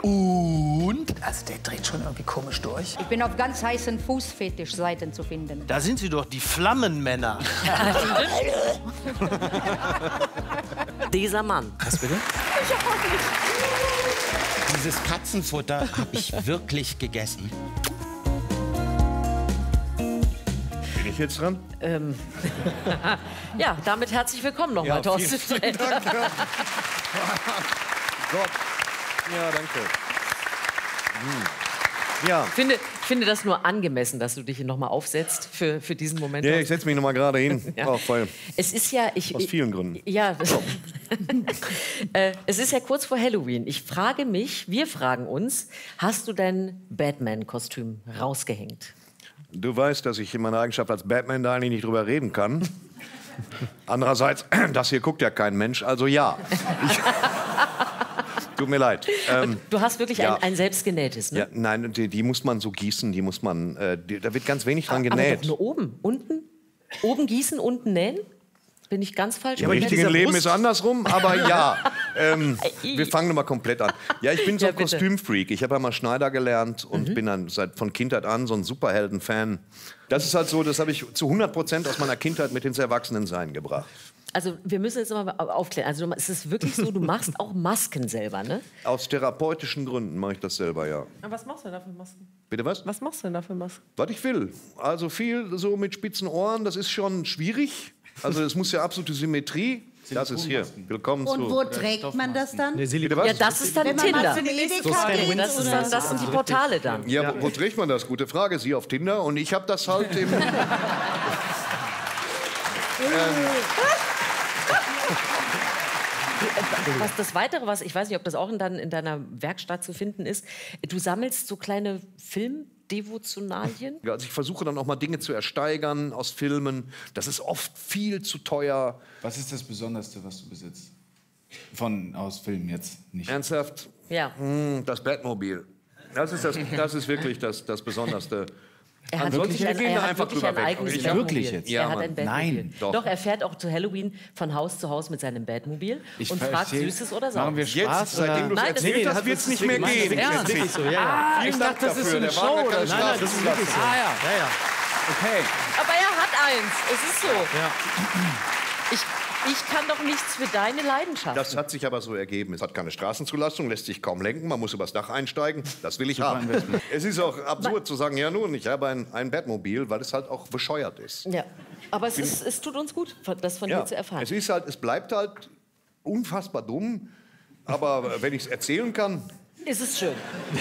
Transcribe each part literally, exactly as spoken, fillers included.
Und? Also der dreht schon irgendwie komisch durch. Ich bin auf ganz heißen Fußfetischseiten zu finden. Da sind Sie doch, die Flammenmänner. Dieser Mann. Was bitte? Ich auch nicht. Dieses Katzenfutter habe ich wirklich gegessen. Bin ich jetzt dran? Ähm. Ja, damit herzlich willkommen nochmal, Ja, Thorsten vielen, vielen Sträter. Dank. Ja. Gott. Ja, danke. Hm. Ja. Ich finde, ich finde das nur angemessen, dass du dich hier nochmal aufsetzt für, für diesen Moment. Ja, ich setze mich noch mal gerade hin. Ja. Auch voll. Es ist ja... Ich, Aus vielen Gründen. Ja, äh, es ist ja kurz vor Halloween. Ich frage mich, wir fragen uns, hast du dein Batman-Kostüm rausgehängt? Du weißt, dass ich in meiner Eigenschaft als Batman da eigentlich nicht drüber reden kann. Andererseits, das hier guckt ja kein Mensch, also ja. Ich, tut mir leid. Ähm, Du hast wirklich ja. ein, ein selbstgenähtes, ne? ja, nein, die, die muss man so gießen, die muss man, äh, die, da wird ganz wenig dran Aber genäht. doch nur oben. Unten? Oben gießen, unten nähen? Bin ich ganz falsch? Im Oder? richtigen Leben ist andersrum, aber ja. Ähm, wir fangen mal komplett an. Ja, ich bin so Ja, ein bitte. Kostümfreak. Ich habe ja mal Schneider gelernt und Mhm. bin dann seit von Kindheit an so ein Superhelden-Fan. Das ist halt so, das habe ich zu hundert Prozent aus meiner Kindheit mit ins Erwachsenensein gebracht. Also wir müssen jetzt mal aufklären. Also du- es ist wirklich so, du machst auch Masken selber, ne? Aus therapeutischen Gründen mache ich das selber, ja. Was machst du denn da für Masken? Bitte was? Was machst du denn da für Masken? Was ich will. Also viel so mit spitzen Ohren, das ist schon schwierig. Also es muss ja absolute Symmetrie. Das ist hier. Willkommen Und zu... wo trägt man das dann? Bitte was? Ja, das ist dann Wenn man mal Tinder. zum Edeka geht Das, ist oder dann, so. das sind die Portale dann. Ja, wo, wo trägt man das? Gute Frage. Sie auf Tinder und ich habe das halt im... Was das Weitere, was ich weiß nicht, ob das auch in, dein, in deiner Werkstatt zu finden ist, du sammelst so kleine Filmdevotionalien. Also ich versuche dann auch mal Dinge zu ersteigern aus Filmen. Das ist oft viel zu teuer. Was ist das Besonderste, was du besitzt? Von aus Filmen jetzt nicht. Ernsthaft? Ja. Hm, das Batmobil. Das ist, das, das ist wirklich das, das Besonderste. Er hat Ansonsten, wirklich wir ein, gehen er da hat einfach wirklich drüber ein weg. eigenes Ich- Batmobil. Wirklich jetzt? Ja, er hat Mann. ein Batmobil. Nein. Doch. Doch, er fährt auch zu Halloween von Haus zu Haus mit seinem Batmobil Ich und fragt verstehe. Süßes oder Machen wir Saures. Spaß? Jetzt, seitdem du es Nein, das- erzählt nee, hast, wird es nicht mehr gehen. Ernst? Wirklich so, ja, ja. Ah, Vielen ich Dank dachte, das ist dafür. so eine Der war gar Show keine oder so. Nein, nein, das ist wirklich so. Ah ja, Ja, ja. okay. Aber er hat eins. Es ist so. Ja. Ich, ich kann doch nichts für deine Leidenschaft. Das hat sich aber so ergeben. Es hat keine Straßenzulassung, lässt sich kaum lenken, man muss übers Dach einsteigen. Das will ich haben. Es ist auch absurd zu sagen, ja nun, ich habe ein, ein Batmobil, weil es halt auch bescheuert ist. Ja, aber es, ist, es tut uns gut, das von Ja, dir zu erfahren. es ist halt, es bleibt halt unfassbar dumm, aber wenn ich es erzählen kann, Ist es schön.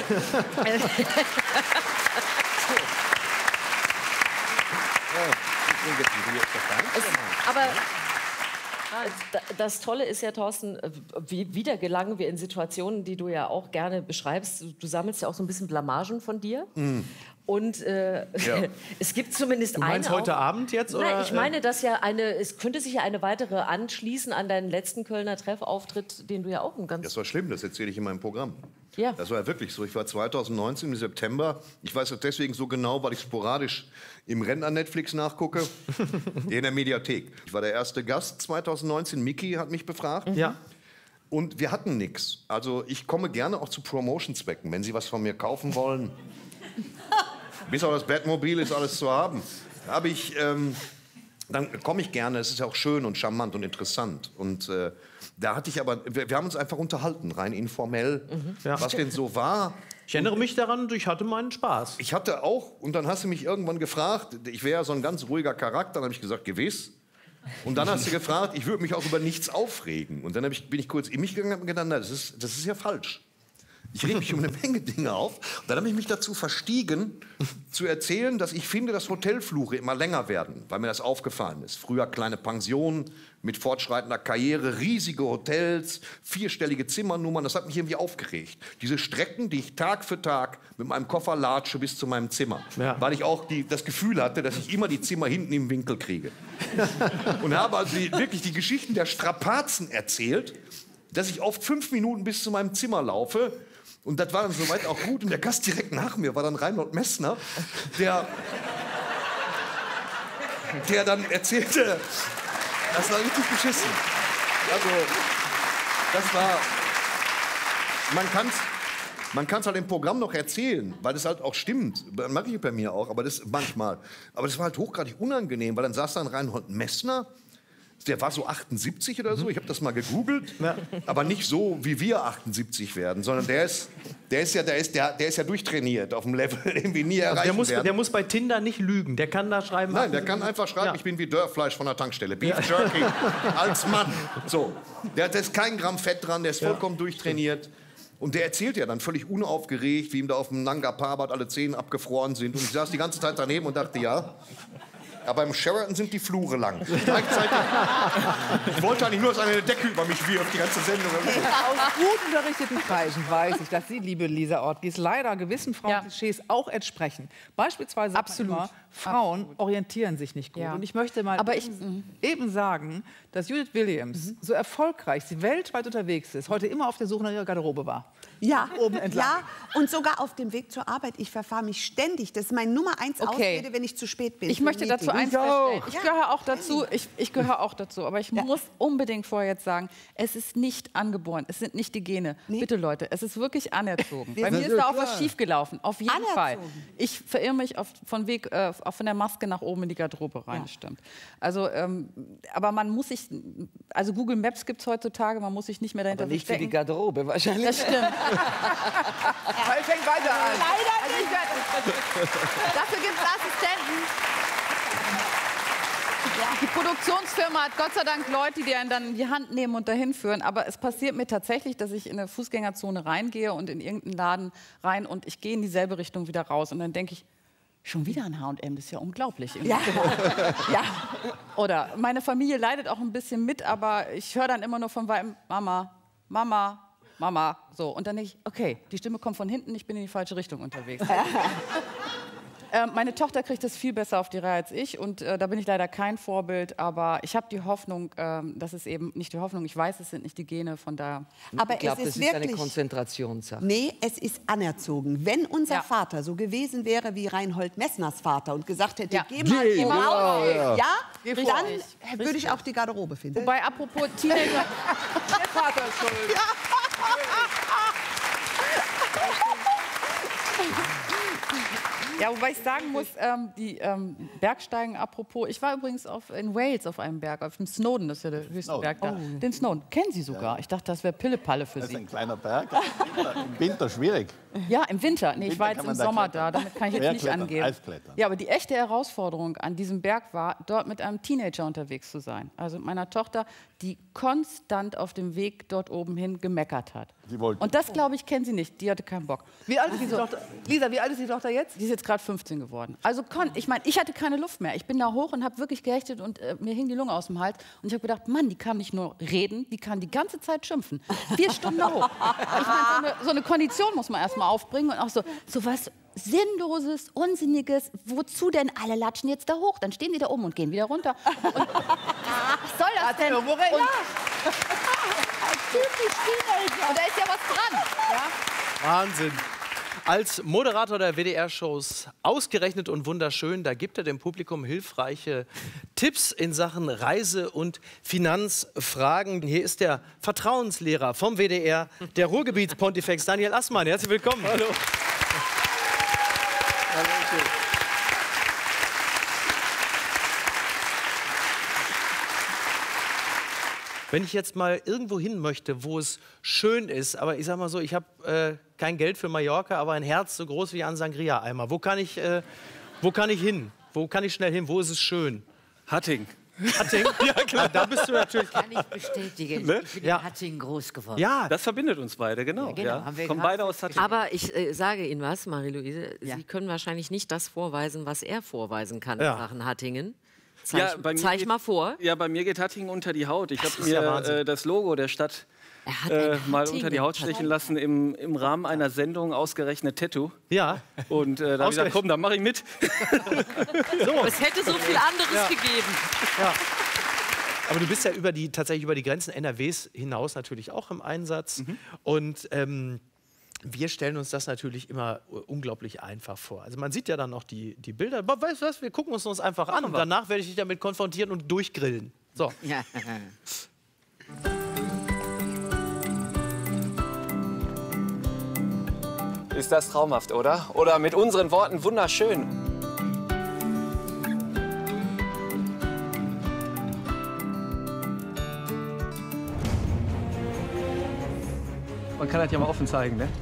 Es, aber da- das Tolle ist ja, Thorsten, äh, wie, wieder gelangen wir in Situationen, die du ja auch gerne beschreibst. Du, du sammelst ja auch so ein bisschen Blamagen von dir. Und äh, Ja. es gibt zumindest Du meinst eine. heute auch- Abend jetzt? Nein, Oder? ich meine, dass ja eine, es könnte sich ja eine weitere anschließen an deinen letzten Kölner Treffauftritt, den du ja auch ein ganz. das war schlimm, das erzähle ich in meinem Programm. Ja. Das war ja wirklich so. Ich war zweitausendneunzehn im September. Ich weiß das deswegen so genau, weil ich sporadisch im Rennen an Netflix nachgucke. In der Mediathek. Ich war der erste Gast zweitausendneunzehn. Micky hat mich befragt. Ja. Und wir hatten nichts. Also ich komme gerne auch zu Promotion-Zwecken, wenn Sie was von mir kaufen wollen. Bis auf das Batmobil ist alles zu haben. Aber ich, ähm, dann komme ich gerne. Es ist ja auch schön und charmant und interessant. Und äh, da hatte ich aber, wir, wir haben uns einfach unterhalten, rein informell, Ja. was denn so war. Ich erinnere mich daran, ich hatte meinen Spaß. Ich hatte auch, und dann hast du mich irgendwann gefragt, ich wäre ja so ein ganz ruhiger Charakter, dann habe ich gesagt, gewiss. Und dann hast du gefragt, ich würde mich auch über nichts aufregen. Und dann hab ich, bin ich kurz in mich gegangen und hab gedacht, na, das ist, das ist ja falsch. Ich reg mich um eine Menge Dinge auf. Und dann habe ich mich dazu verstiegen, zu erzählen, dass ich finde, dass Hotelfluche immer länger werden, weil mir das aufgefallen ist. Früher kleine Pensionen mit fortschreitender Karriere, riesige Hotels, vierstellige Zimmernummern, das hat mich irgendwie aufgeregt. Diese Strecken, die ich Tag für Tag mit meinem Koffer latsche bis zu meinem Zimmer, Ja. weil ich auch die, das Gefühl hatte, dass ich immer die Zimmer hinten im Winkel kriege. Und habe also die, wirklich die Geschichten der Strapazen erzählt, dass ich oft fünf Minuten bis zu meinem Zimmer laufe. Und das war dann soweit auch gut. Und der Gast direkt nach mir war dann Reinhold Messner, der, der dann erzählte, das war richtig beschissen. Also, das war, man kann's, man kann es halt im Programm noch erzählen, weil das halt auch stimmt. Mache ich bei mir auch, aber das manchmal. Aber das war halt hochgradig unangenehm, weil dann saß da ein Reinhold Messner. Der war so achtundsiebzig oder so, ich habe das mal gegoogelt, ja. aber nicht so, wie wir achtundsiebzig werden, sondern der ist, der ist, ja, der ist, der, der ist ja durchtrainiert auf dem Level, den wir nie erreichen also der, muss, werden. der muss bei Tinder nicht lügen, der kann da schreiben... Nein, der kann einfach schreiben, ja. ich bin wie Dörrfleisch von der Tankstelle, Beef Jerky, als Mann. So. Der hat jetzt kein Gramm Fett dran, der ist vollkommen ja. durchtrainiert. Und der erzählt ja dann völlig unaufgeregt, wie ihm da auf dem Nanga Parbat alle Zähne abgefroren sind. Und ich saß die ganze Zeit daneben und dachte, ja... Aber im Sheraton sind die Flure lang. Gleichzeitig. Ich wollte eigentlich nur, dass eine Decke über mich wirft, die ganze Sendung. Aus gut unterrichteten Kreisen weiß ich, dass Sie, liebe Lisa Ortgies, leider gewissen Frauenklischees ja. auch entsprechen. Beispielsweise Absolut. Immer, Frauen Absolut. orientieren sich nicht gut. Ja. Und ich möchte mal Aber eben, ich, eben sagen, dass Judith Williams, mhm. so erfolgreich sie weltweit unterwegs ist, heute immer auf der Suche nach ihrer Garderobe war. Ja, oben entlang. ja, und sogar auf dem Weg zur Arbeit. Ich verfahre mich ständig. Das ist mein Nummer eins Okay. Ausrede, wenn ich zu spät bin. Ich möchte dazu eins feststellen. Ich gehöre auch dazu, ich, ich gehöre auch dazu, aber ich ja. muss unbedingt vorher jetzt sagen, es ist nicht angeboren, es sind nicht die Gene. Nee. Bitte Leute, es ist wirklich anerzogen. Bei mir ist da auch was schiefgelaufen, auf jeden anerzogen. Fall. Ich verirre mich auf, von, Weg, äh, von der Maske nach oben in die Garderobe rein, ja. stimmt. Also, ähm, aber man muss sich, also Google Maps gibt es heutzutage, man muss sich nicht mehr dahinter aber nicht verstecken. für die Garderobe wahrscheinlich. Das stimmt. Ja. Ich fängt weiter an. Leider nicht. Dafür gibt es Assistenten. Ja. Die Produktionsfirma hat Gott sei Dank Leute, die einen dann in die Hand nehmen und dahin führen. Aber es passiert mir tatsächlich, dass ich in eine Fußgängerzone reingehe und in irgendeinen Laden rein und ich gehe in dieselbe Richtung wieder raus. Und dann denke ich, schon wieder ein H und M, das ist ja unglaublich. Ja. Ja. Oder meine Familie leidet auch ein bisschen mit, aber ich höre dann immer nur von weitem, Mama, Mama, Mama. So. Und dann denke ich, okay, die Stimme kommt von hinten, ich bin in die falsche Richtung unterwegs. äh, meine Tochter kriegt das viel besser auf die Reihe als ich und äh, da bin ich leider kein Vorbild, aber ich habe die Hoffnung, äh, das ist eben nicht die Hoffnung, ich weiß, es sind nicht die Gene, von daher... Aber ich glaube, es das ist ist wirklich eine Konzentrationssache. Nee, es ist anerzogen. Wenn unser Ja. Vater so gewesen wäre wie Reinhold Messners Vater und gesagt hätte, Ja. geh mal Geh, geh mal ja, aus, ja. ja, Richtig. dann würde ich auch die Garderobe finden. Wobei, apropos Teenager... Der Vater ist schuld. Ja. Ja, wobei ich sagen muss, ähm, die ähm, Bergsteigen, apropos, ich war übrigens auf, in Wales auf einem Berg, auf dem Snowdon, das ist ja der höchste Snowdon. Berg da. Oh. Den Snowdon, kennen Sie sogar. Ich dachte, das wäre Pillepalle für Das ist Sie. ein kleiner Berg. Im Winter schwierig. Ja, im Winter. Nee, ich Winter war kann jetzt im man da Sommer klettern. da, damit kann ich jetzt Mehr nicht klettern, angeben. Eisklettern. Ja, aber die echte Herausforderung an diesem Berg war, dort mit einem Teenager unterwegs zu sein. Also mit meiner Tochter, die konstant auf dem Weg dort oben hin gemeckert hat. Sie wollte. Und das, glaube ich, kennen Sie nicht. Die hatte keinen Bock. Wie alt ist die Tochter? Lisa, wie alt ist die Tochter jetzt? Die ist jetzt gerade fünfzehn geworden. Also kon ich meine, ich hatte keine Luft mehr. Ich bin da hoch und habe wirklich gehechtet und äh, mir hing die Lunge aus dem Hals. Und ich habe gedacht, Mann, die kann nicht nur reden, die kann die ganze Zeit schimpfen. Vier Stunden hoch. Ich meine, so eine, so eine Kondition muss man erstmal aufbringen und auch so, so was Sinnloses, Unsinniges. Wozu denn alle latschen jetzt da hoch? Dann stehen die da oben und gehen wieder runter. Und, was soll das denn? Und, typisch Teenager. Und da ist ja was dran. Ja? Wahnsinn. Als Moderator der W D R-Shows ausgerechnet und wunderschön, da gibt er dem Publikum hilfreiche Tipps in Sachen Reise- und Finanzfragen. Hier ist der Vertrauenslehrer vom W D R, der Ruhrgebiets-Pontifex Daniel Assmann. Herzlich willkommen. Hallo. Wenn ich jetzt mal irgendwo hin möchte, wo es schön ist, aber ich sag mal so, ich habe äh, kein Geld für Mallorca, aber ein Herz so groß wie ein Sangria-Eimer. Wo kann ich, äh, wo kann ich hin? Wo kann ich schnell hin? Wo ist es schön? Hatting. Hatting? Ja, klar. Da bist du natürlich. Kann ich bestätigen. Ne? Ich bin Ja. in Hattingen groß geworden. Ja, Das verbindet uns beide, genau. Ja, genau. Ja. Haben wir Kommen gehabt. beide aus Hattingen. Aber ich äh, sage Ihnen was, Marie-Louise, Ja. Sie können wahrscheinlich nicht das vorweisen, was er vorweisen kann Ja. in Sachen Hattingen. Zeig, Ja, bei mir zeig geht- mal vor. Ja, bei mir geht Hattingen unter die Haut. Ich habe ist ja mir Wahnsinn. äh, das Logo der Stadt Er hat äh, ein mal Hattingen. unter die Haut stechen lassen im, im Rahmen einer Sendung, ausgerechnet Tattoo. ja. Und äh, da habe ich gesagt, komm, da mache ich mit. Es hätte so viel anderes gegeben. Aber du bist ja über die, tatsächlich über die Grenzen N R Ws hinaus natürlich auch im Einsatz. Und ähm, wir stellen uns das natürlich immer äh, unglaublich einfach vor. Also man sieht ja dann noch die, die Bilder. Aber weißt du was, wir gucken uns uns einfach an. Und danach werde ich dich damit konfrontieren und durchgrillen. So. Ja. Ist das traumhaft, oder? Oder mit unseren Worten wunderschön. Man kann das ja mal offen zeigen, ne?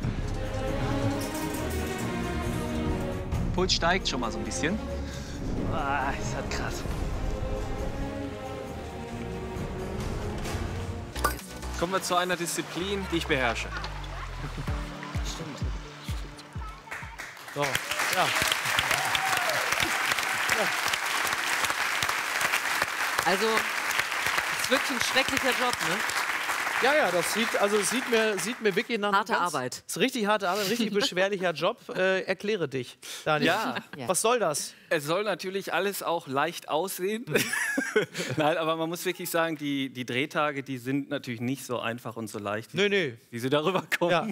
Puls steigt schon mal so ein bisschen. Ah, ist das krass. Jetzt kommen wir zu einer Disziplin, die ich beherrsche. Stimmt. So, ja. ja. Also, es ist wirklich ein schrecklicher Job, ne? Ja, ja, das sieht, also es sieht mir, sieht mir wirklich nach... Harte ganz, Arbeit. Ist richtig harte Arbeit, richtig beschwerlicher Job. Äh, erkläre dich, Daniel. Ja. Was soll das? Es soll natürlich alles auch leicht aussehen. Nein, aber man muss wirklich sagen, die, die Drehtage, die sind natürlich nicht so einfach und so leicht, Nö, nö. wie sie darüber kommen. Ja.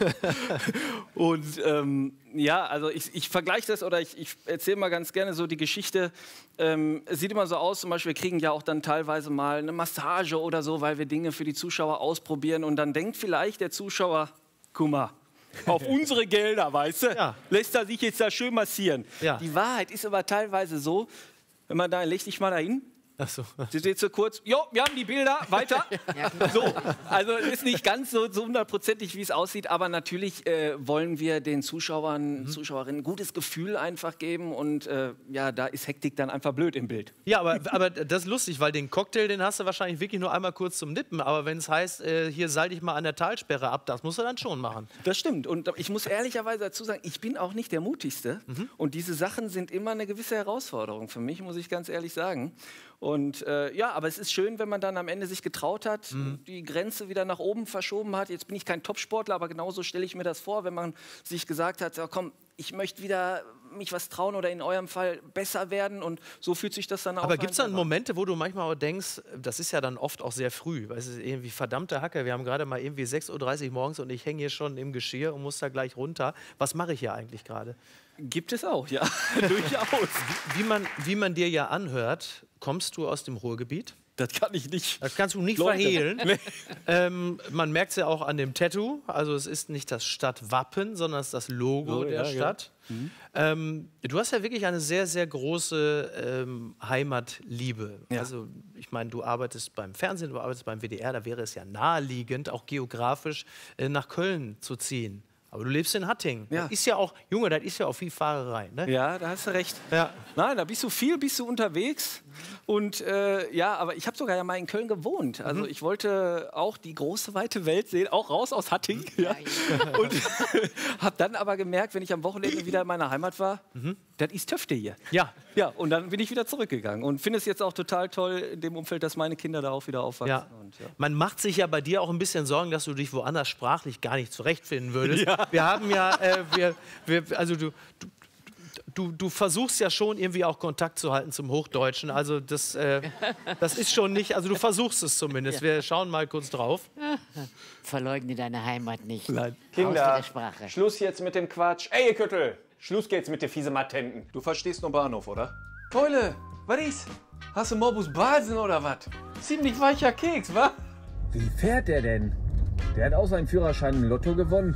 Und ähm, ja, also ich, ich vergleiche das oder ich, ich erzähle mal ganz gerne so die Geschichte. Ähm, es sieht immer so aus, zum Beispiel, wir kriegen ja auch dann teilweise mal eine Massage oder so, weil wir Dinge für die Zuschauer ausprobieren. Und dann denkt vielleicht der Zuschauer, guck mal, auf unsere Gelder, weißt du, Ja. lässt er sich jetzt da schön massieren. Ja. Die Wahrheit ist aber teilweise so, wenn man da, leg dich mal dahin. Ach so. Sie steht so kurz, jo, wir haben die Bilder, weiter. So, also ist nicht ganz so so hundertprozentig, wie es aussieht, aber natürlich äh, wollen wir den Zuschauern, Mhm. Zuschauerinnen ein gutes Gefühl einfach geben und äh, ja, da ist Hektik dann einfach blöd im Bild. Ja, aber, aber das ist lustig, weil den Cocktail, den hast du wahrscheinlich wirklich nur einmal kurz zum Nippen. Aber wenn es heißt, äh, hier seil dich mal an der Talsperre ab, das musst du dann schon machen. Das stimmt und ich muss ehrlicherweise dazu sagen, ich bin auch nicht der Mutigste Mhm. und diese Sachen sind immer eine gewisse Herausforderung für mich, muss ich ganz ehrlich sagen. Und äh, ja, aber es ist schön, wenn man dann am Ende sich getraut hat, Mhm. die Grenze wieder nach oben verschoben hat. Jetzt bin ich kein Topsportler, aber genauso stelle ich mir das vor, wenn man sich gesagt hat, ja, komm, ich möchte wieder mich was trauen oder in eurem Fall besser werden und so fühlt sich das dann auch Aber an. gibt es dann Momente, wo du manchmal auch denkst, das ist ja dann oft auch sehr früh, weil es ist irgendwie verdammte Hacke, wir haben gerade mal irgendwie sechs Uhr dreißig morgens und ich hänge hier schon im Geschirr und muss da gleich runter. Was mache ich hier eigentlich gerade? Gibt es auch, ja, durchaus. Wie, wie, man, wie man dir ja anhört, kommst du aus dem Ruhrgebiet? Das kann ich nicht. Das kannst du nicht Leute. verhehlen. Nee. Ähm, man merkt es ja auch an dem Tattoo. Also es ist nicht das Stadtwappen, sondern es ist das Logo Oh, der ja, Stadt. Ja. Mhm. Ähm, du hast ja wirklich eine sehr, sehr große ähm, Heimatliebe. Ja. Also ich meine, du arbeitest beim Fernsehen, du arbeitest beim W D R. Da wäre es ja naheliegend, auch geografisch äh, nach Köln zu ziehen. Aber du lebst in Hattingen. Ja. Das ist ja auch, Junge, das ist ja auch viel Fahrerei. Ne? Ja, da hast du recht. Ja. Nein, da bist du viel, bist du unterwegs. Und äh, ja, aber ich habe sogar ja mal in Köln gewohnt. Also Mhm. ich wollte auch die große, weite Welt sehen, auch raus aus Hattingen. Ja. Und habe dann aber gemerkt, wenn ich am Wochenende wieder in meiner Heimat war, Mhm. das ist Töfte hier. Ja. Ja, und dann bin ich wieder zurückgegangen. Und finde es jetzt auch total toll in dem Umfeld, dass meine Kinder da auch wieder aufwachsen. Ja. Und, ja. Man macht sich ja bei dir auch ein bisschen Sorgen, dass du dich woanders sprachlich gar nicht zurechtfinden würdest. Ja. Wir haben ja, äh, wir, wir, also du, du, du, du versuchst ja schon irgendwie auch Kontakt zu halten zum Hochdeutschen. Also das, äh, das ist schon nicht, also du versuchst es zumindest. Wir schauen mal kurz drauf. Verleugne deine Heimat nicht. Nein. Raus mit Kinder, der Sprache. Schluss jetzt mit dem Quatsch. Ey, ihr Köttel, Schluss geht's mit der fiese Matenten. Du verstehst nur Bahnhof, oder? Keule, was ist? Hast du Morbus Basen oder was? Ziemlich weicher Keks, wa? Wie fährt der denn? Der hat auch seinen Führerschein im Lotto gewonnen.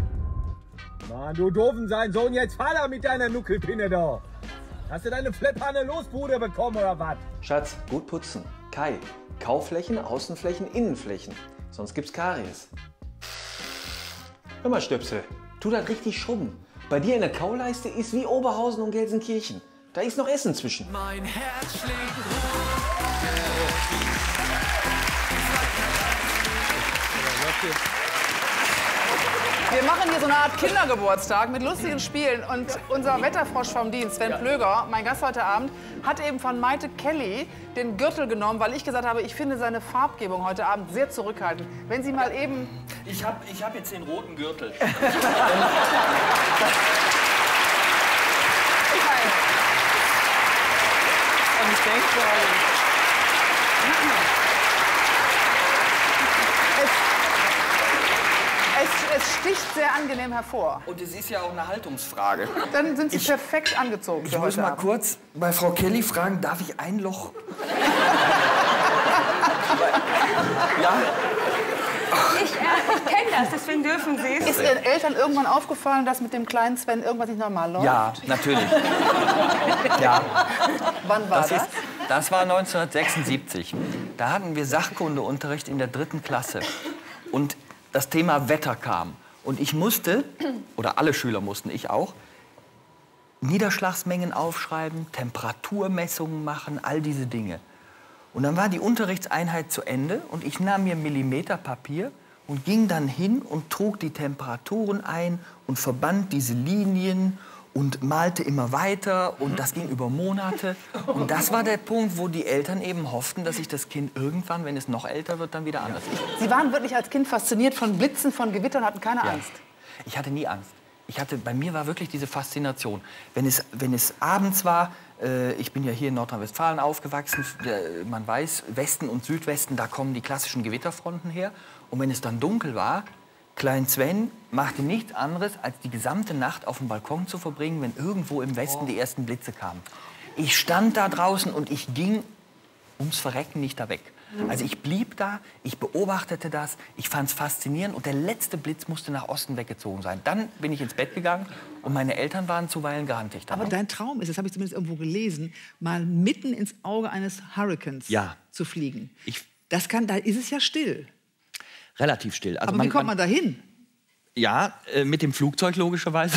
Mann, du doofen sein Sohn, jetzt fahr da mit deiner Nuckelpinne da. Hast du deine Flipphanne Losbude bekommen oder was? Schatz, gut putzen. Kai, Kaufflächen, Außenflächen, Innenflächen. Sonst gibt's Karies. Hör mal, Stöpsel, tu das richtig schrubben. Bei dir in der Kauleiste ist wie Oberhausen und Gelsenkirchen. Da ist noch Essen zwischen. Mein Herz schlägt Wir machen hier so eine Art Kindergeburtstag mit lustigen Spielen. Und unser Wetterfrosch vom Dienst, Sven Plöger, mein Gast heute Abend, hat eben von Maite Kelly den Gürtel genommen, weil ich gesagt habe, ich finde seine Farbgebung heute Abend sehr zurückhaltend. Wenn Sie mal eben... Ich habe ich hab jetzt den roten Gürtel. Und ich denke, es, es sticht sehr angenehm hervor. Und es ist ja auch eine Haltungsfrage. Dann sind Sie Ich- perfekt angezogen Ich für muss heute mal Abend. kurz bei Frau Kelly fragen, darf ich ein Loch? Ja? Ich, äh, Ich kenne das, deswegen dürfen Sie es. Ist Ihren Eltern irgendwann aufgefallen, dass mit dem kleinen Sven irgendwas nicht normal läuft? Ja, natürlich. Ja. Wann war das? Das, ist, das war neunzehnhundertsechsundsiebzig. Da hatten wir Sachkundeunterricht in der dritten Klasse. Und das Thema Wetter kam. Und ich musste, oder alle Schüler mussten, ich auch, Niederschlagsmengen aufschreiben, Temperaturmessungen machen, all diese Dinge. Und dann war die Unterrichtseinheit zu Ende und ich nahm mir Millimeterpapier und ging dann hin und trug die Temperaturen ein und verband diese Linien und malte immer weiter und das ging über Monate. Und das war der Punkt, wo die Eltern eben hofften, dass sich das Kind irgendwann, wenn es noch älter wird, dann wieder anders ist. Sie waren wirklich als Kind fasziniert von Blitzen, von Gewittern, hatten keine Ja. Angst? Ich hatte nie Angst. Ich hatte, bei mir war wirklich diese Faszination. Wenn es, wenn es abends war, äh, ich bin ja hier in Nordrhein-Westfalen aufgewachsen, äh, man weiß, Westen und Südwesten, da kommen die klassischen Gewitterfronten her. Und wenn es dann dunkel war, Klein Sven machte nichts anderes, als die gesamte Nacht auf dem Balkon zu verbringen, wenn irgendwo im Westen die ersten Blitze kamen. Ich stand da draußen und ich ging ums Verrecken nicht da weg. Also ich blieb da, ich beobachtete das, ich fand es faszinierend und der letzte Blitz musste nach Osten weggezogen sein. Dann bin ich ins Bett gegangen und meine Eltern waren zuweilen gehandelt. Aber dein Traum ist, das habe ich zumindest irgendwo gelesen, mal mitten ins Auge eines Hurrikans Ja. zu fliegen. Das kann, da ist es ja still. Relativ still. Also Aber man, wie kommt man da hin? Ja, äh, mit dem Flugzeug logischerweise.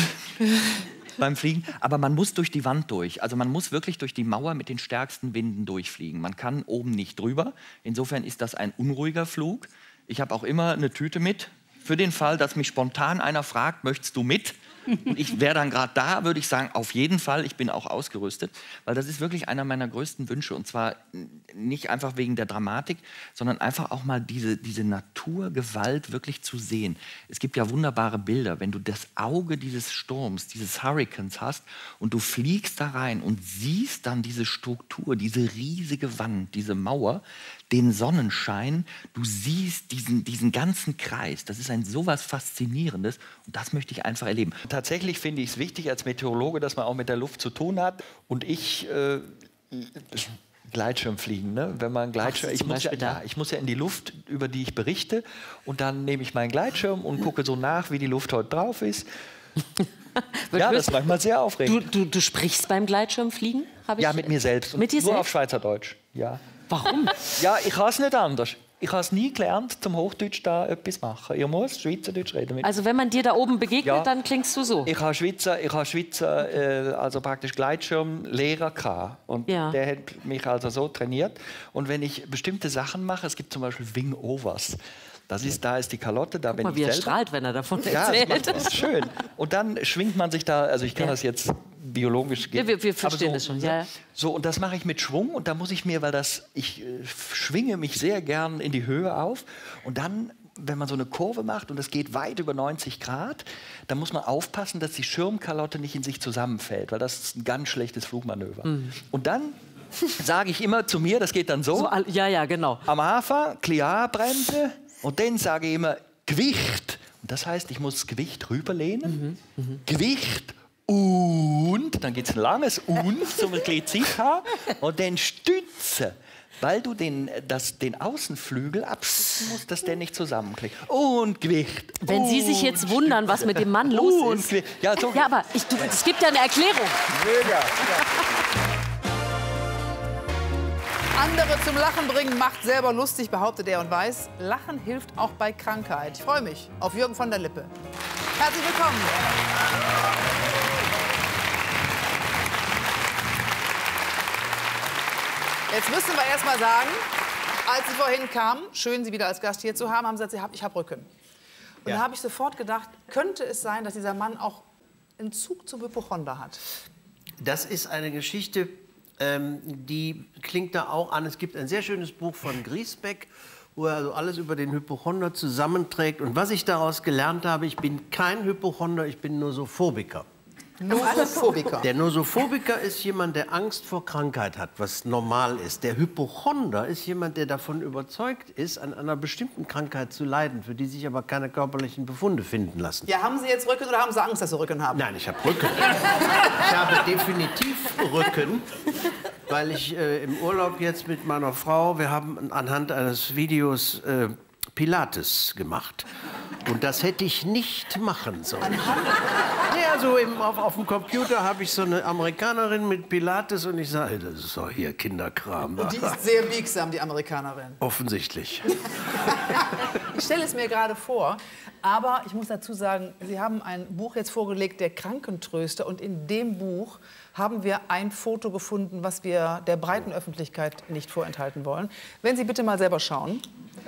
Beim Fliegen. Aber man muss durch die Wand durch. Also man muss wirklich durch die Mauer mit den stärksten Winden durchfliegen. Man kann oben nicht drüber. Insofern ist das ein unruhiger Flug. Ich habe auch immer eine Tüte mit. Für den Fall, dass mich spontan einer fragt, möchtest du mit? Und ich wäre dann gerade da, würde ich sagen, auf jeden Fall, ich bin auch ausgerüstet. Weil das ist wirklich einer meiner größten Wünsche. Und zwar nicht einfach wegen der Dramatik, sondern einfach auch mal diese, diese Naturgewalt wirklich zu sehen. Es gibt ja wunderbare Bilder, wenn du das Auge dieses Sturms, dieses Hurrikans hast und du fliegst da rein und siehst dann diese Struktur, diese riesige Wand, diese Mauer, den Sonnenschein, du siehst diesen, diesen ganzen Kreis. Das ist ein sowas Faszinierendes und das möchte ich einfach erleben. Tatsächlich finde ich es wichtig als Meteorologe, dass man auch mit der Luft zu tun hat. Und ich äh, Gleitschirm fliegen, ne? Wenn man Gleitschirm, ich muss, ja, ja, ich muss ja in die Luft, über die ich berichte, und dann nehme ich meinen Gleitschirm und gucke so nach, wie die Luft heute drauf ist. Ja, das ist manchmal sehr aufregend. Du, du, du sprichst beim Gleitschirmfliegen? Hab ich Ja, mit mir selbst. Und Mit dir nur selbst? auf Schweizerdeutsch. Ja. Warum? Ja, ich kann es nicht anders. Ich habe es nie gelernt, zum Hochdeutsch da etwas machen. Ich muss Schweizerdeutsch reden. Mit Also wenn man dir da oben begegnet, Ja. dann klingst du so. Ich habe Schweizer, ich habe Schweizer äh, also praktisch Gleitschirmlehrer gehabt. Und Ja. der hat mich also so trainiert. Und wenn ich bestimmte Sachen mache, es gibt zum Beispiel Wing-Overs. Das ist, da ist die Kalotte, da Guck bin mal, ich wie er selber. strahlt, wenn er davon Ja, das, erzählt. macht, das ist schön. Und dann schwingt man sich da, also ich kann Ja. das jetzt biologisch... Ja, wir- wir aber verstehen so, das schon, ja, ja. So, und das mache ich mit Schwung und da muss ich mir, weil das, ich äh, schwinge mich sehr gern in die Höhe auf und dann, wenn man so eine Kurve macht und es geht weit über neunzig Grad, dann muss man aufpassen, dass die Schirmkalotte nicht in sich zusammenfällt, weil das ist ein ganz schlechtes Flugmanöver. Mhm. Und dann sage ich immer zu mir, das geht dann so. So all- ja, ja, genau. Am Anfang Kliarbremse und dann sage ich immer Gewicht. Und das heißt, ich muss das Gewicht rüberlehnen. Mhm. Gewicht und, dann geht es ein langes und, so ein bisschen Zeit haben. Und dann stütze, weil du den, das, den Außenflügel abstützen musst, dass der nicht zusammenklickt. Und Gewicht. Wenn Sie sich jetzt wundern, was mit dem Mann los Und ist. Gewicht. Ja, so Ja, aber ich, du, es gibt ja eine Erklärung. Mega. Andere zum Lachen bringen, macht selber lustig, behauptet er und weiß, Lachen hilft auch bei Krankheit. Ich freue mich auf Jürgen von der Lippe. Herzlich willkommen. Jetzt müssen wir erst mal sagen, als Sie vorhin kamen, schön Sie wieder als Gast hier zu haben, haben Sie gesagt, ich habe Rücken. Und Ja. da habe ich sofort gedacht, könnte es sein, dass dieser Mann auch einen Zug zum Hypochonder hat? Das ist eine Geschichte, ähm, die klingt da auch an. Es gibt ein sehr schönes Buch von Griesbeck, wo er also alles über den Hypochonder zusammenträgt. Und was ich daraus gelernt habe, ich bin kein Hypochonder, ich bin Nosophobiker. Nosophobiker. Der Nosophobiker ist jemand, der Angst vor Krankheit hat, was normal ist. Der Hypochonder ist jemand, der davon überzeugt ist, an einer bestimmten Krankheit zu leiden, für die sich aber keine körperlichen Befunde finden lassen. Ja, haben Sie jetzt Rücken oder haben Sie Angst, dass Sie Rücken haben? Nein, ich habe Rücken. Ich habe definitiv Rücken, weil ich äh, im Urlaub jetzt mit meiner Frau, wir haben anhand eines Videos äh, Pilates gemacht. Und das hätte ich nicht machen sollen. Ja, also im, auf, auf dem Computer habe ich so eine Amerikanerin mit Pilates und ich sage, das ist doch hier Kinderkram. Und die ist sehr biegsam, die Amerikanerin. Offensichtlich. Ich stelle es mir gerade vor, aber ich muss dazu sagen, Sie haben ein Buch jetzt vorgelegt, Der Krankentröster. Und in dem Buch haben wir ein Foto gefunden, was wir der breiten Öffentlichkeit nicht vorenthalten wollen. Wenn Sie bitte mal selber schauen.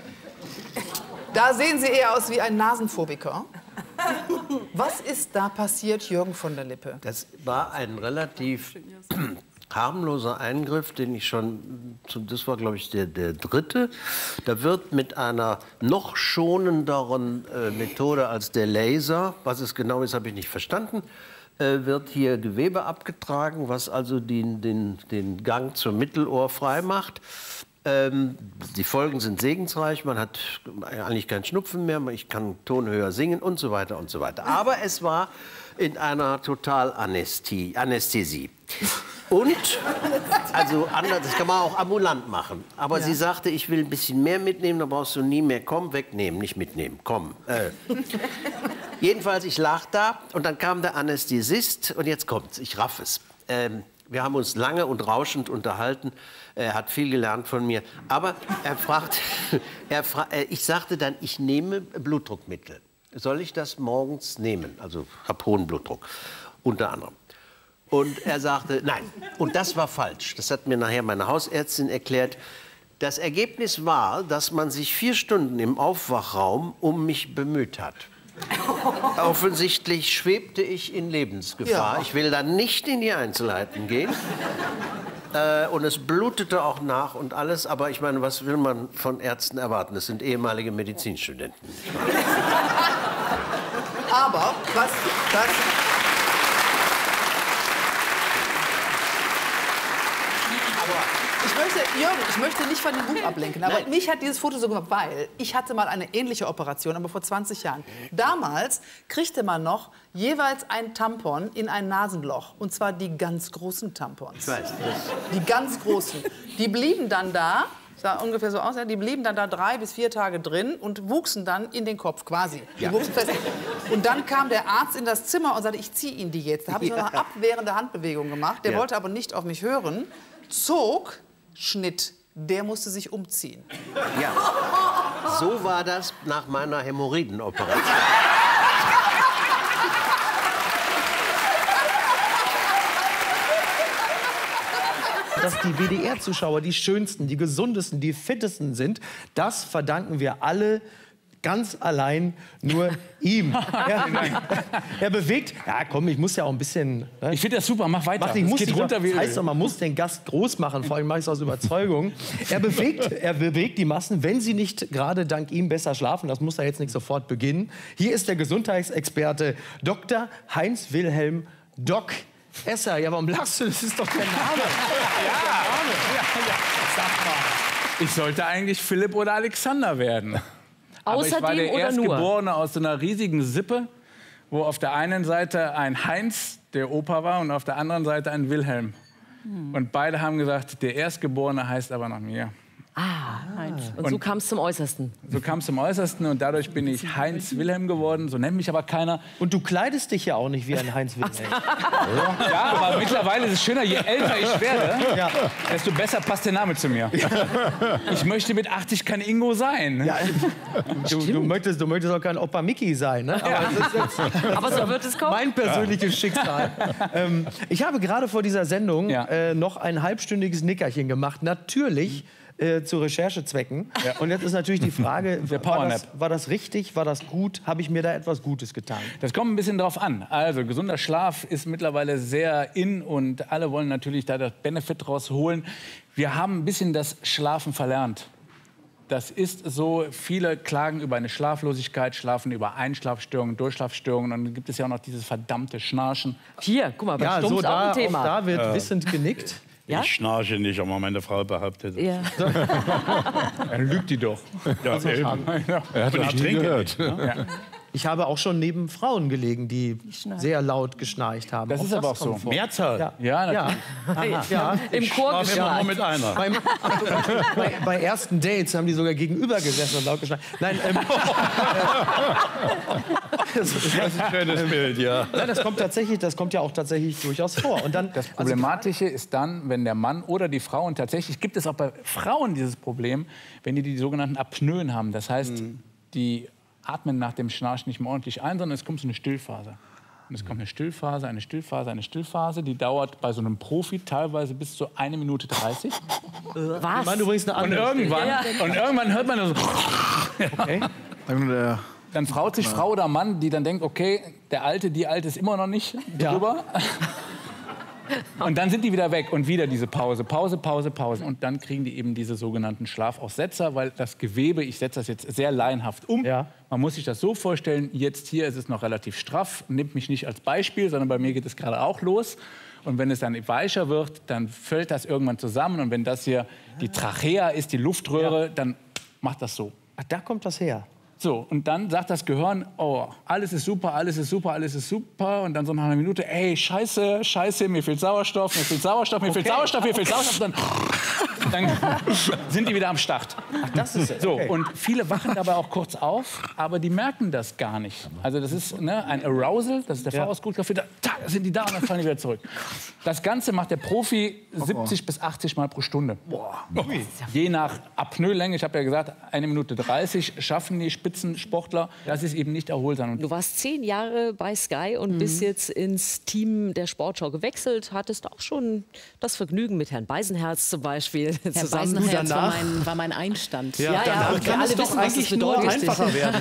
Da sehen Sie eher aus wie ein Nasenphobiker. Was ist da passiert, Jürgen von der Lippe? Das war ein relativ harmloser Eingriff, den ich schon, das war glaube ich der, der dritte. Da wird mit einer noch schonenderen äh, Methode als der Laser, was es genau ist, habe ich nicht verstanden, äh, wird hier Gewebe abgetragen, was also den, den, den Gang zum Mittelohr frei macht. Ähm, die Folgen sind segensreich, man hat eigentlich keinen Schnupfen mehr, ich kann tonhöher singen und so weiter und so weiter. Aber es war in einer Totalanästhesie. Anästhesie. Und, also anders, das kann man auch ambulant machen. Aber Ja. sie sagte, ich will ein bisschen mehr mitnehmen, da brauchst du nie mehr. Komm, wegnehmen, nicht mitnehmen, komm. Äh. Jedenfalls, ich lag da und dann kam der Anästhesist und jetzt kommt's, ich raff es. Ähm, wir haben uns lange und rauschend unterhalten. Er hat viel gelernt von mir. Aber er fragt, er fra äh, ich sagte dann, ich nehme Blutdruckmittel. Soll ich das morgens nehmen? Also habe hohen Blutdruck, unter anderem. Und er sagte, nein. Und das war falsch. Das hat mir nachher meine Hausärztin erklärt. Das Ergebnis war, dass man sich vier Stunden im Aufwachraum um mich bemüht hat. Offensichtlich schwebte ich in Lebensgefahr. Ja. Ich will da nicht in die Einzelheiten gehen. Äh, und es blutete auch nach und alles. Aber ich meine, was will man von Ärzten erwarten? Das sind ehemalige Medizinstudenten. Aber was, was Ich möchte, Jürgen, ich möchte nicht von dem Buch ablenken, aber Nein. mich hat dieses Foto so gemacht, weil ich hatte mal eine ähnliche Operation, aber vor zwanzig Jahren. Damals kriegte man noch jeweils ein Tampon in ein Nasenloch, und zwar die ganz großen Tampons. Ich weiß, das Die ganz großen. Die blieben dann da, sah ungefähr so aus, ja, die blieben dann da drei bis vier Tage drin und wuchsen dann in den Kopf quasi. Die Ja. wuchsen fest. Und dann kam der Arzt in das Zimmer und sagte, ich ziehe Ihnen die jetzt. Da habe ich nur eine Ja. abwehrende Handbewegung gemacht. Der Ja. wollte aber nicht auf mich hören. Zog, Schnitt. Der musste sich umziehen. Ja, so war das nach meiner Hämorrhoidenoperation. Dass die W D R-Zuschauer die schönsten, die gesundesten, die fittesten sind, das verdanken wir alle ganz allein nur ihm. Er, er bewegt, ja komm, ich muss ja auch ein bisschen... Ne? Ich finde das super, mach weiter. Mach, ich Es muss geht die, runter wie das heißt Öl. doch, man muss den Gast groß machen, vor allem mache ich es aus Überzeugung. Er bewegt, er bewegt die Massen, wenn sie nicht gerade dank ihm besser schlafen. Das muss er jetzt nicht sofort beginnen. Hier ist der Gesundheitsexperte Doktor Heinz-Wilhelm Doc Esser. Ja, warum lachst du? Das ist doch der Name. Ja. Sag mal. Ich sollte eigentlich Philipp oder Alexander werden. Aber ich war Außerdem der oder Erstgeborene aus so einer riesigen Sippe, wo auf der einen Seite ein Heinz, der Opa war, und auf der anderen Seite ein Wilhelm. Hm. Und beide haben gesagt, der Erstgeborene heißt aber nach mir. Ah, Heinz. Und, Und- so kam es zum Äußersten. So kam es zum Äußersten und dadurch bin ich Heinz Wilhelm geworden. So nennt mich aber keiner. Und du kleidest dich ja auch nicht wie ein Heinz Wilhelm. Ja, aber mittlerweile ist es schöner, je älter ich werde, Ja. desto besser passt der Name zu mir. Ich möchte mit achtzig kein Ingo sein. Ja, du, du, möchtest, du möchtest auch kein Opa Mickey sein, ne? Aber, das ist jetzt, das Aber ist so auch wird es kommen. mein persönliches Schicksal. ähm, ich habe gerade vor dieser Sendung Ja. äh, noch ein halbstündiges Nickerchen gemacht. Natürlich äh, zu Recherchezwecken. Und jetzt ist natürlich die Frage, Der war Powernap. das, war das richtig, war das gut? Habe ich mir da etwas Gutes getan? Das kommt ein bisschen drauf an. Also, gesunder Schlaf ist mittlerweile sehr in und alle wollen natürlich da das Benefit draus holen. Wir haben ein bisschen das Schlafen verlernt. Das ist so, viele klagen über eine Schlaflosigkeit, schlafen über Einschlafstörungen, Durchschlafstörungen und dann gibt es ja auch noch dieses verdammte Schnarchen. Hier, guck mal, bei Ja, Stumpf so ist auch da, ein auch Thema. da wird Ja. wissend genickt. Ja? Ich schnarche nicht, aber meine Frau behauptet es. Ja. Dann lügt die doch. Ja, Also, eben. Ja. Er hat Und das ich nie trinke gehört. nicht, ne? Ja. Ich habe auch schon neben Frauen gelegen, die sehr laut geschnarcht haben. Das ist aber auch so. kommt vor. Mehrzahl? Ja, Ja, ja. natürlich. Aha. ja. Im Ich Chor schlafe immer geschnarcht. nur mit einer. Beim, bei, bei ersten Dates haben die sogar gegenüber gesessen und laut geschnarcht. Nein, ähm, das ist ein schönes Bild, ja. Nein, das kommt tatsächlich, das kommt ja auch tatsächlich durchaus vor. Und dann, Das Problematische ist dann, wenn der Mann oder die Frau, und tatsächlich gibt es auch bei Frauen dieses Problem, wenn die die sogenannten Apnoen haben. Das heißt, Mhm. die atmen nach dem Schnarchen nicht mehr ordentlich ein, sondern es kommt so eine Stillphase. Und es kommt eine Stillphase, eine Stillphase, eine Stillphase. Die dauert bei so einem Profi teilweise bis zu eine Minute dreißig. Was? Ich meine übrigens eine Und andere irgendwann, Ja. und irgendwann hört man so. Okay. Dann traut sich Frau oder Mann, die dann denkt, okay, der Alte, die Alte ist immer noch nicht drüber. Und dann sind die wieder weg und wieder diese Pause, Pause, Pause, Pause. Und dann kriegen die eben diese sogenannten Schlafaussetzer, weil das Gewebe, ich setze das jetzt sehr laienhaft um, man muss sich das so vorstellen, jetzt hier ist es noch relativ straff, nimmt mich nicht als Beispiel, sondern bei mir geht es gerade auch los. Und wenn es dann weicher wird, dann fällt das irgendwann zusammen. Und wenn das hier die Trachea ist, die Luftröhre, dann macht das so. Ach, da kommt das her. So, und dann sagt das Gehirn, oh, alles ist super, alles ist super, alles ist super. Und dann so nach einer Minute, ey, scheiße, scheiße, mir fehlt Sauerstoff, mir fehlt Sauerstoff, mir fehlt Okay. Sauerstoff, mir fehlt Sauerstoff. Dann, dann sind die wieder am Start. Ach, das ist es. So, Okay. und viele wachen dabei auch kurz auf, aber die merken das gar nicht. Also das ist ne, ein Arousal, das ist der Ja. Fachausdruck dafür, da tack, sind die da und dann fallen die wieder zurück. Das Ganze macht der Profi siebzig bis achtzig Mal pro Stunde. Boah. Je nach Apnoe-Länge, ich habe ja gesagt, eine Minute dreißig schaffen die Spitzensportler. Das ist eben nicht erholsam. Und Du warst zehn Jahre bei Sky und bist jetzt ins Team der Sportschau gewechselt. Hattest auch schon das Vergnügen mit Herrn Beisenherz zum Beispiel. Herr zusammen. Beisenherz war mein, war mein Einstand. Ja, ja, danach und wir kann alle es doch wissen, was das eigentlich nur bedeutet. einfacher werden.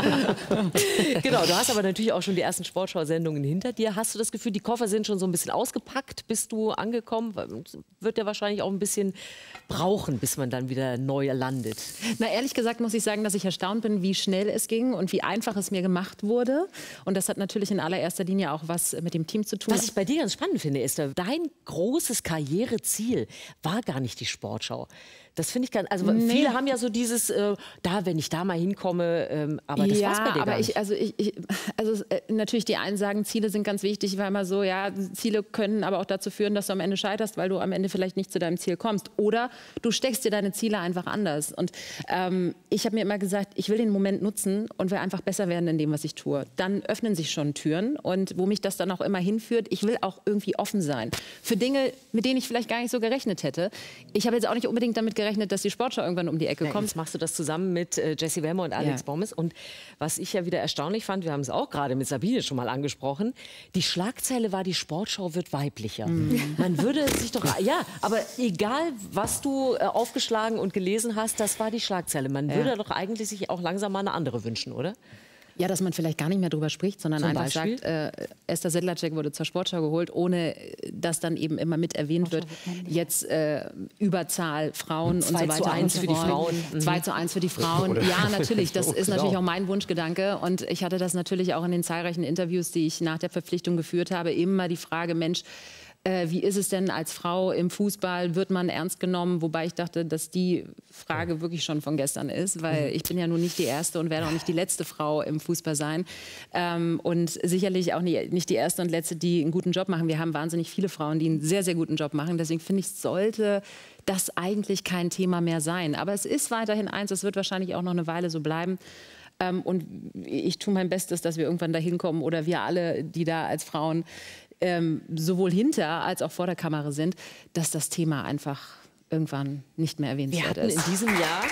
Genau, du hast aber natürlich auch schon die ersten Sportschau-Sendungen hinter dir. Hast du das Gefühl, die Koffer sind schon so ein bisschen ausgepackt? Bist du angekommen? Wird ja wahrscheinlich auch ein bisschen brauchen, bis man dann wieder neu landet. Na, ehrlich gesagt muss ich sagen, dass ich erstaunt bin, wie schnell es ging und wie einfach es mir gemacht wurde. Und das hat natürlich in allererster Linie auch was mit dem Team zu tun. Was ich bei dir ganz spannend finde, ist, dein großes Karriereziel war gar nicht die Sportschau. Das finde ich ganz, also Nee. viele haben ja so dieses, äh, da, wenn ich da mal hinkomme, ähm, aber das ja, war's bei dir aber gar nicht. ich, also ich, ich, also äh, natürlich die einen sagen, Ziele sind ganz wichtig, weil immer so, ja, Ziele können aber auch dazu führen, dass du am Ende scheiterst, weil du am Ende vielleicht nicht zu deinem Ziel kommst. Oder du steckst dir deine Ziele einfach anders. Und ähm, ich habe mir immer gesagt, ich will den Moment nutzen und will einfach besser werden in dem, was ich tue. Dann öffnen sich schon Türen und wo mich das dann auch immer hinführt, ich will auch irgendwie offen sein für Dinge, mit denen ich vielleicht gar nicht so gerechnet hätte. Ich habe jetzt auch nicht unbedingt damit gerechnet, dass die Sportschau irgendwann um die Ecke Nee, kommt. Jetzt machst du das zusammen mit äh, Jessie Wemmer und Alex Ja. Bommes. Und was ich ja wieder erstaunlich fand, wir haben es auch gerade mit Sabine schon mal angesprochen, die Schlagzeile war, die Sportschau wird weiblicher. Mhm. Man würde sich doch, ja, aber egal, was du äh, aufgeschlagen und gelesen hast, das war die Schlagzeile. Man Ja. würde doch eigentlich sich auch langsam mal eine andere wünschen, oder? Ja, dass man vielleicht gar nicht mehr drüber spricht, sondern Zum einfach Beispiel? sagt, äh, Esther Sedlacek wurde zur Sportschau geholt, ohne äh, dass dann eben immer mit erwähnt wird, jetzt äh, Überzahl Frauen und so Zwei weiter. zu eins und so für die fort. Frauen. Mhm. Zwei zu eins für die Frauen. Oder- Ja, natürlich, das So, ist genau. natürlich auch mein Wunschgedanke. Und ich hatte das natürlich auch in den zahlreichen Interviews, die ich nach der Verpflichtung geführt habe, immer die Frage, Mensch, Äh, wie ist es denn als Frau im Fußball? Wird man ernst genommen? Wobei ich dachte, dass die Frage wirklich schon von gestern ist, weil ich bin ja nun nicht die erste und werde auch nicht die letzte Frau im Fußball sein. Ähm, und sicherlich auch nie, nicht die erste und letzte, die einen guten Job machen. Wir haben wahnsinnig viele Frauen, die einen sehr, sehr guten Job machen. Deswegen finde ich, sollte das eigentlich kein Thema mehr sein. Aber es ist weiterhin eins, es wird wahrscheinlich auch noch eine Weile so bleiben. Ähm, und ich tue mein Bestes, dass wir irgendwann dahin kommen oder wir alle, die da als Frauen ähm, sowohl hinter als auch vor der Kamera sind, dass das Thema einfach irgendwann nicht mehr Wir erwähnenswert hatten ist. in diesem Jahr.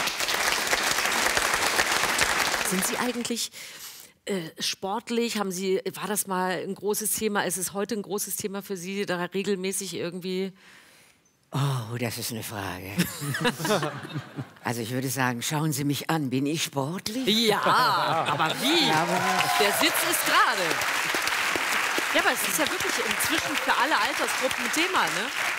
Sind Sie eigentlich äh, sportlich? Haben Sie, war das mal ein großes Thema? Ist es heute ein großes Thema für Sie, da regelmäßig irgendwie? Oh, das ist eine Frage. Also ich würde sagen, schauen Sie mich an, bin ich sportlich? Ja, aber wie? Ja, aber Der Sitz ist gerade. Ja, aber es ist ja wirklich inzwischen für alle Altersgruppen ein Thema, ne?